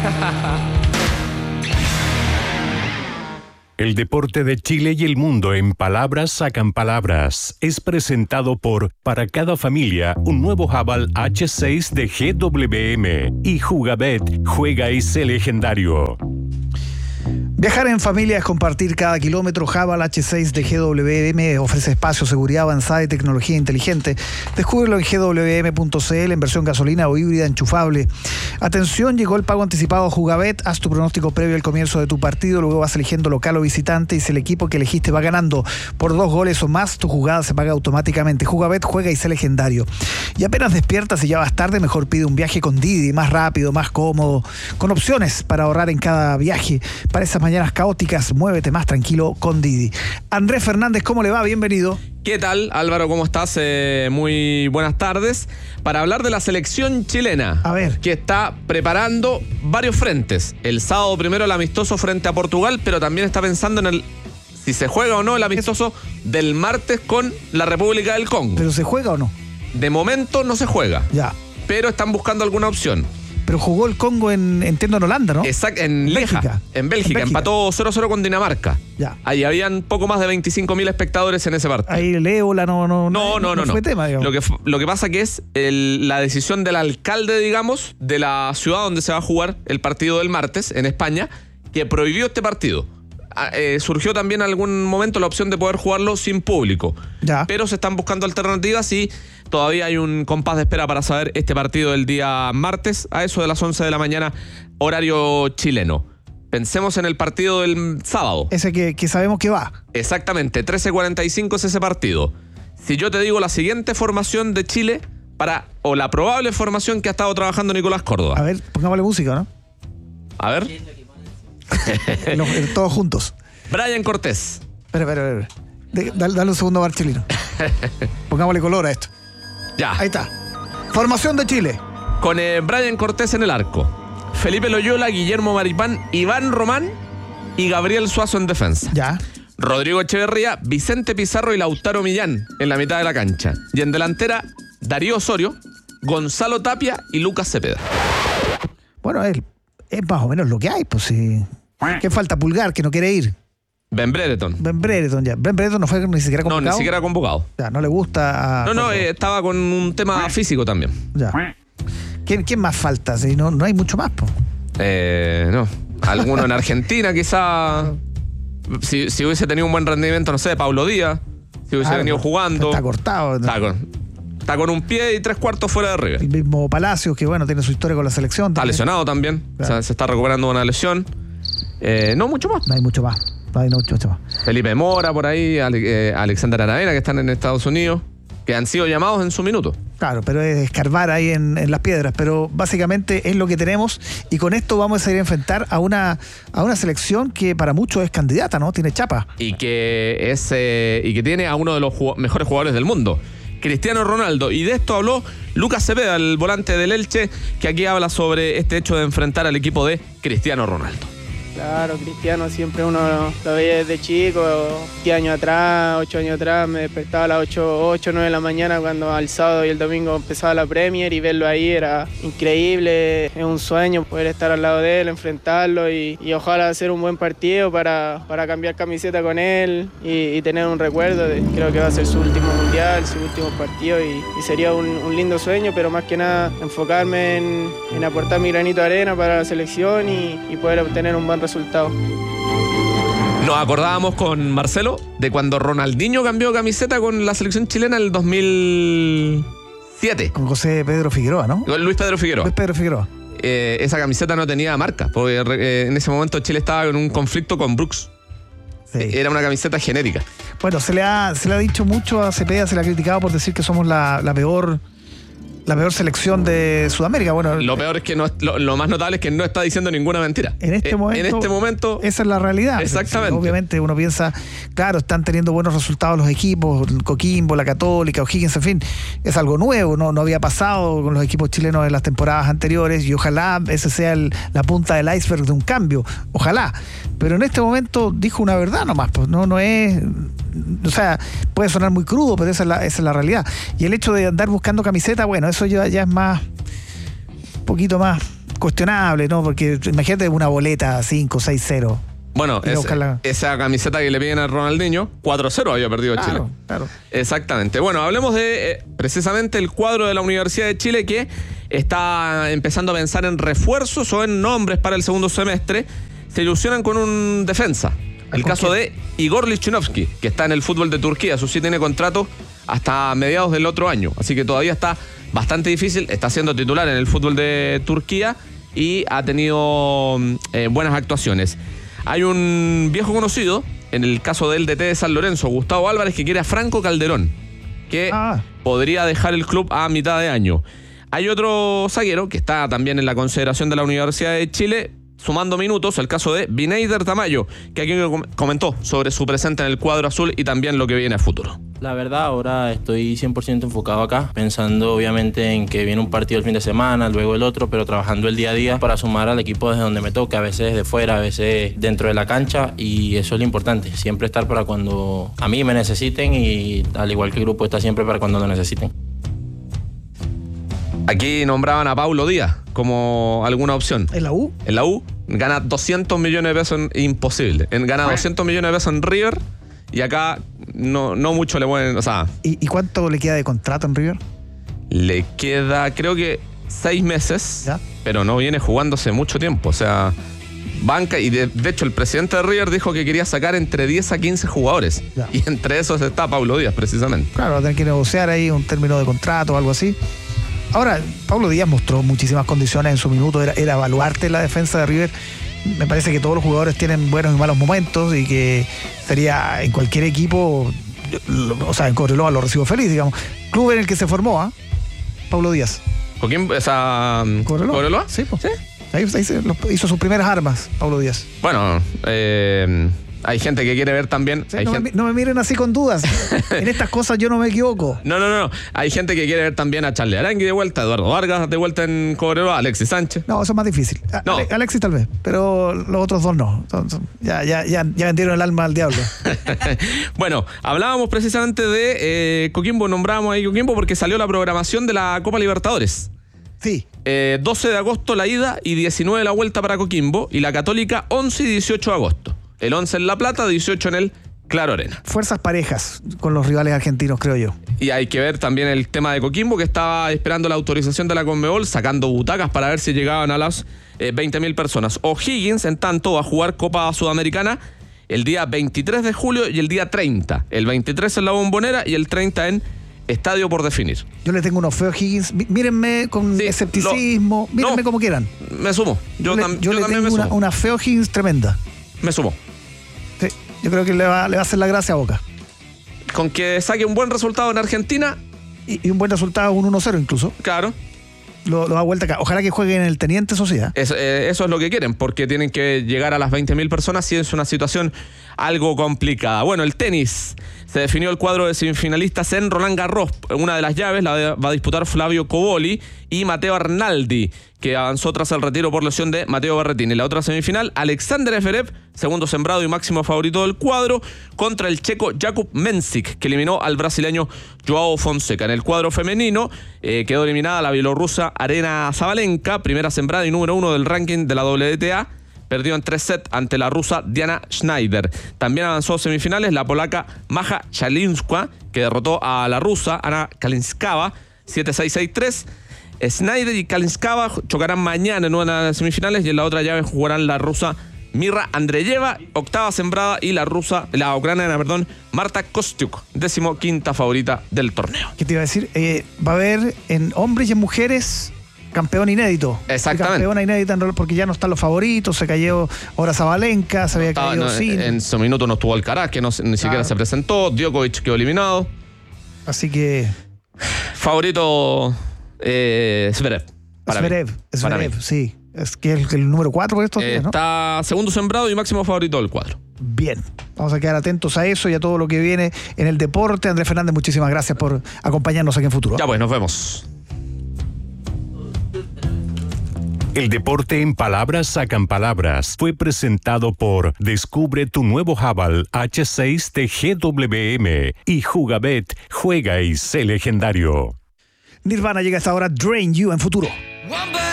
El deporte de Chile y el mundo en palabras sacan palabras. Es presentado por Para cada familia, un nuevo Haval H6 de GWM. Y Jugabet, juega y sé legendario. Viajar en familia es compartir cada kilómetro. Haval H6 de GWM ofrece espacio, seguridad avanzada y tecnología inteligente. Descúbrelo en gwm.cl en versión gasolina o híbrida enchufable. Atención, llegó el pago anticipado a Jugabet. Haz tu pronóstico previo al comienzo de tu partido, luego vas eligiendo local o visitante y si el equipo que elegiste va ganando por 2 goles o más, tu jugada se paga automáticamente. Jugabet, juega y sé legendario. Y apenas despiertas y ya vas tarde, mejor pide un viaje con Didi, más rápido, más cómodo, con opciones para ahorrar en cada viaje. Para esas mañanas caóticas, muévete más tranquilo con Didi. Andrés Fernández, ¿cómo le va? Bienvenido. ¿Qué tal, Álvaro? ¿Cómo estás? Muy buenas tardes. Para hablar de la selección chilena, A ver. que está preparando varios frentes. El sábado primero el amistoso frente a Portugal, pero también está pensando en si se juega o no el amistoso del martes con la República del Congo. ¿Pero se juega o no? De momento no se juega, Ya. pero están buscando alguna opción. Pero jugó el Congo entiendo, en Holanda, ¿no? Exacto, en Bélgica. Lieja, en Bélgica. Empató 0-0 con Dinamarca. Ya. Ahí habían poco más de 25.000 espectadores en ese partido. Ahí el ébola no fue No. tema, digamos. Lo que pasa que es la decisión del alcalde, digamos, de la ciudad donde se va a jugar el partido del martes, en España, que prohibió este partido. Surgió también en algún momento la opción de poder jugarlo sin público. Ya. Pero se están buscando alternativas y todavía hay un compás de espera para saber este partido del día martes, a eso de las 11 de la mañana, horario chileno. Pensemos en el partido del sábado. Ese que sabemos que va. Exactamente, 13:45 es ese partido. Si yo te digo la siguiente formación de Chile o la probable formación que ha estado trabajando Nicolás Córdoba. A ver, pongámosle música, ¿no? A ver. Todos juntos. Brian Cortés. Espera. Dale un segundo a Barchelino. Pongámosle color a esto. Ya. Ahí está. Formación de Chile. Con Brian Cortés en el arco. Felipe Loyola, Guillermo Maripán, Iván Román y Gabriel Suazo en defensa. Ya. Rodrigo Echeverría, Vicente Pizarro y Lautaro Millán en la mitad de la cancha. Y en delantera, Darío Osorio, Gonzalo Tapia y Lucas Cepeda. Bueno, es más o menos lo que hay, pues sí. ¿Qué falta? Pulgar, que no quiere ir. Ben Brereton. Ben Brereton no fue ni siquiera convocado. No, ni siquiera convocado. Ya, no le gusta a... Estaba con un tema físico también. Ya. ¿Quién más falta? Si no hay mucho más, pues. No. Alguno en Argentina, quizá. Si hubiese tenido un buen rendimiento, no sé, Pablo Díaz. Si hubiese venido jugando. Está cortado. ¿No? Está con un pie y 3/4 fuera de regla. El mismo Palacios, que bueno, tiene su historia con la selección. Está lesionado también. Claro. O sea, se está recuperando de una lesión. No mucho más. No hay mucho más. Felipe Mora por ahí, Alexander Aravena, que están en Estados Unidos, que han sido llamados en su minuto. Claro, pero es escarbar ahí en las piedras, pero básicamente es lo que tenemos y con esto vamos a ir a enfrentar a una selección que para muchos es candidata, ¿no? Tiene chapa. Y que tiene a uno de los mejores jugadores del mundo, Cristiano Ronaldo. Y de esto habló Lucas Cepeda, el volante del Elche, que aquí habla sobre este hecho de enfrentar al equipo de Cristiano Ronaldo. Claro, Cristiano siempre uno lo veía desde chico, 10 años atrás, 8 años atrás, me despertaba a las 8, 9 de la mañana cuando al sábado y el domingo empezaba la Premier y verlo ahí era increíble, es un sueño poder estar al lado de él, enfrentarlo y ojalá hacer un buen partido para cambiar camiseta con él y tener un recuerdo, creo que va a ser su último mundial, su último partido y sería un lindo sueño, pero más que nada enfocarme en aportar mi granito de arena para la selección y poder obtener un buen resultado. Nos acordábamos con Marcelo de cuando Ronaldinho cambió camiseta con la selección chilena en el 2007. Con José Pedro Figueroa, ¿no? Con Luis Pedro Figueroa. Esa camiseta no tenía marca, porque en ese momento Chile estaba en un conflicto con Brooks. Sí. Era una camiseta genérica. Bueno, se le ha dicho mucho a Cepeda, se le ha criticado por decir que somos la peor selección de Sudamérica. Bueno, lo peor es que lo más notable es que no está diciendo ninguna mentira. En este momento esa es la realidad. Exactamente. Obviamente uno piensa, claro, están teniendo buenos resultados los equipos, el Coquimbo, la Católica, O'Higgins, en fin, es algo nuevo, no había pasado con los equipos chilenos en las temporadas anteriores y ojalá ese sea la punta del iceberg de un cambio, ojalá. Pero en este momento dijo una verdad nomás, pues no es... O sea, puede sonar muy crudo, pero esa es la realidad. Y el hecho de andar buscando camiseta, bueno, eso ya es más, un poquito más cuestionable, ¿no? Porque imagínate una boleta 5-6-0. Bueno, esa camiseta que le piden a Ronaldinho, 4-0 había perdido Chile. Claro. Exactamente. Bueno, hablemos de precisamente el cuadro de la Universidad de Chile, que está empezando a pensar en refuerzos o en nombres para el segundo semestre. Se ilusionan con un defensa. El caso de Igor Lichnowsky, que está en el fútbol de Turquía. Eso sí, tiene contrato hasta mediados del otro año. Así que todavía está bastante difícil. Está siendo titular en el fútbol de Turquía y ha tenido buenas actuaciones. Hay un viejo conocido, en el caso del DT de San Lorenzo, Gustavo Álvarez, que quiere a Franco Calderón, que podría dejar el club a mitad de año. Hay otro zaguero que está también en la consideración de la Universidad de Chile, sumando minutos, el caso de Vineider Tamayo, que aquí comentó sobre su presente en el cuadro azul y también lo que viene a futuro. La verdad, ahora estoy 100% enfocado acá, pensando obviamente en que viene un partido el fin de semana, luego el otro, pero trabajando el día a día para sumar al equipo desde donde me toca, a veces desde fuera, a veces dentro de la cancha, y eso es lo importante, siempre estar para cuando a mí me necesiten y al igual que el grupo está siempre para cuando lo necesiten. Aquí nombraban a Paulo Díaz como alguna opción. ¿En la U? En la U, gana 200 millones de pesos, imposible. Gana 200 millones de pesos en River. Y acá no mucho le pueden, o sea... ¿Y cuánto le queda de contrato en River? Le queda, creo que 6 meses, ¿ya? Pero no viene jugándose mucho tiempo, o sea... Banca, y de hecho el presidente de River dijo que quería sacar entre 10 a 15 jugadores. Ya. Y entre esos está Paulo Díaz, precisamente. Claro, va a tener que negociar ahí un término de contrato o algo así. Ahora, Paulo Díaz mostró muchísimas condiciones en su minuto, era baluarte la defensa de River. Me parece que todos los jugadores tienen buenos y malos momentos y que sería en cualquier equipo, o sea, en Cobreloa lo recibo feliz, digamos. Club en el que se formó, Paulo Díaz. ¿Con quién? ¿Cobreloa? Sí, pues. ¿Sí? Ahí hizo sus primeras armas, Paulo Díaz. Bueno, hay gente que quiere ver también... Sí, no me miren así con dudas. En estas cosas yo no me equivoco. No. Hay gente que quiere ver también a Charles Arangui de vuelta, a Eduardo Vargas de vuelta en Cobreloa, Alexis Sánchez. No, eso es más difícil. No. Alexis tal vez, pero los otros dos no. Ya vendieron el alma al diablo. Bueno, hablábamos precisamente de Coquimbo, nombrábamos ahí Coquimbo porque salió la programación de la Copa Libertadores. Sí. 12 de agosto la ida y 19 la vuelta para Coquimbo, y la Católica 11 y 18 de agosto. El 11 en La Plata, 18 en el Claro Arena. Fuerzas parejas con los rivales argentinos, creo yo. Y hay que ver también el tema de Coquimbo, que estaba esperando la autorización de la Conmebol, sacando butacas para ver si llegaban a las 20.000 personas. O'Higgins, en tanto, va a jugar Copa Sudamericana el día 23 de julio y el día 30. El 23 en la Bombonera y el 30 en Estadio por definir. Yo le tengo unos feos Higgins. Mírenme con escepticismo. Mírenme como quieran. Me sumo. Yo le tengo una feo Higgins tremenda. Me sumo. Sí, yo creo que le va a hacer la gracia a Boca. Con que saque un buen resultado en Argentina. Y un buen resultado, un 1-0 incluso. Claro. Lo da vuelta acá. Ojalá que jueguen en el Teniente, eso sí. Eso es lo que quieren, porque tienen que llegar a las 20.000 personas y es una situación algo complicada. Bueno, el tenis. Se definió el cuadro de semifinalistas en Roland Garros. Una de las llaves la va a disputar Flavio Cobolli y Matteo Arnaldi, que avanzó tras el retiro por lesión de Matteo Berrettini. La otra semifinal, Alexander Zverev, segundo sembrado y máximo favorito del cuadro, contra el checo Jakub Mensik, que eliminó al brasileño Joao Fonseca. En el cuadro femenino quedó eliminada la bielorrusa Arena Zabalenka, primera sembrada y número 1 del ranking de la WTA. Perdió en 3 sets ante la rusa Diana Schneider. También avanzó a semifinales la polaca Maja Chalinska, que derrotó a la rusa Ana Kalinskava 7-6-6-3. Schneider y Kalinskava chocarán mañana en una de las semifinales, y en la otra llave jugarán la rusa Mirra Andreyeva, octava sembrada, y la ucraniana, Marta Kostyuk, 15ª favorita del torneo. ¿Qué te iba a decir? Va a haber en hombres y en mujeres campeón inédito. Exactamente. Campeona inédita, porque ya no están los favoritos. Se cayó ahora Zabalenka, se había caído Sin. En su minuto no estuvo Alcaraz, que ni siquiera se presentó. Djokovic quedó eliminado. Así que... Favorito Zverev. Zverev, sí. Es que es el número 4 por estos días, ¿no? Está segundo sembrado y máximo favorito del cuadro. Bien, vamos a quedar atentos a eso y a todo lo que viene en el deporte. Andrés Fernández, muchísimas gracias por acompañarnos aquí en Futuro. Ya pues, nos vemos. El deporte en palabras sacan palabras. Fue presentado por Descubre tu nuevo Haval H6 de GWM y Jugabet, juega y sé legendario. Nirvana llega hasta ahora, Drain You en Futuro.